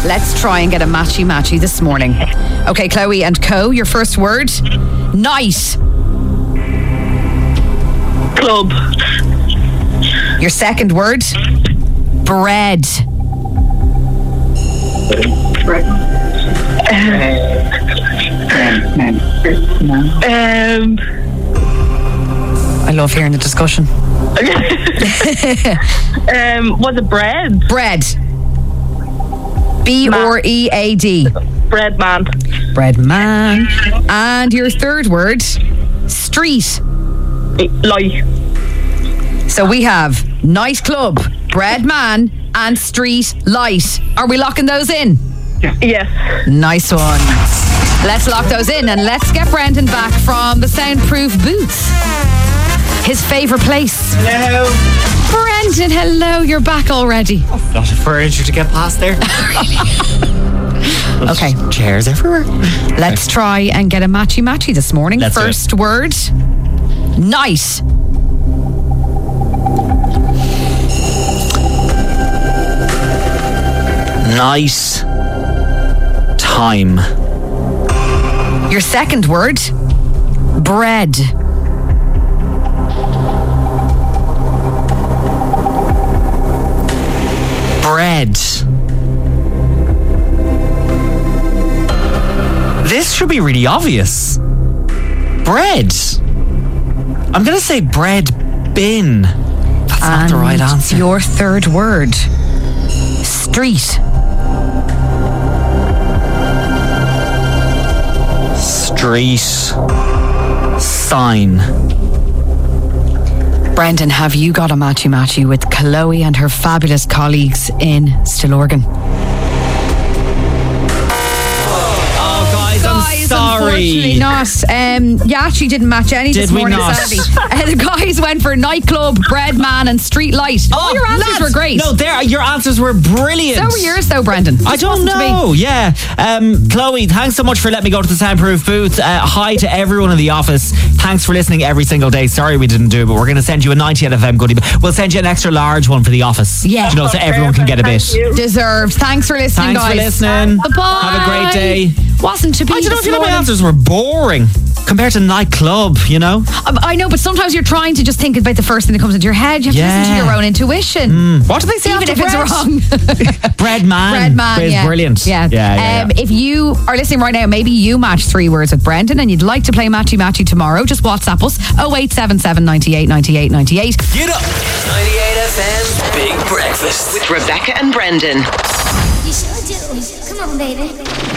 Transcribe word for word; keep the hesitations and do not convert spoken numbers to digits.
Let's try and get a matchy-matchy this morning. Okay, Chloe and Co, your first word. Night. Club. Your second word. Bread. Um, I love hearing the discussion. um, was it bread? Bread. B R E A D. Bread man. Bread man. And your third word, street. Light. So we have nightclub, bread man, and street light. Are we locking those in? Yes. Nice one. Let's lock those in and let's get Brendan back from the soundproof booth. His favourite place. Hello. Brendan, hello. You're back already. Lot of furniture to get past there. Okay. Chairs everywhere. Let's try and get a matchy-matchy this morning. Let's do it. First word, night. Nice time. Your second word, bread. Bread. This should be really obvious. Bread. I'm going to say bread bin. That's not the right answer. Your third word, street. Street sign. Brendan, have you got a matchy-matchy with Chloe and her fabulous colleagues in Stillorgan? Oh, guys, I'm Guys, sorry. unfortunately not. Um, you actually didn't match any Did this we morning, not? sadly. Uh, the guys went for nightclub, bread man, and street light. Oh, your answers lads, were great. No, there, your answers were brilliant. So were yours, though, Brendan. I Just don't wasn't to be. know. Yeah. Um, Chloe, thanks so much for letting me go to the soundproof booth. Uh, hi to everyone in the office. Thanks for listening every single day. Sorry we didn't do it, but we're going to send you a ninety F M goodie. We'll send you an extra large one for the office. Yeah. You know, so everyone can get a bit. Thank you. Deserved. Thanks for listening, Thanks guys. for listening. Bye-bye. Have a great day. Wasn't to be I don't know this if you know my morning. answers were boring compared to nightclub, you know? Um, I know, but sometimes you're trying to just think about the first thing that comes into your head. You have to listen to Yeah. your own intuition. What did they say Even after if it's bread? wrong. Bread man. Bread man, is yeah. brilliant. Yeah. Yeah, yeah, um, yeah. If you are listening right now, maybe you match three words with Brendan and you'd like to play Matchy Matchy tomorrow, just WhatsApp us oh eight seven seven, ninety-eight, ninety-eight, ninety-eight. Get up! ninety-eight F M's Big Breakfast With Rebecca and Brendan. You sure do. Come on, baby.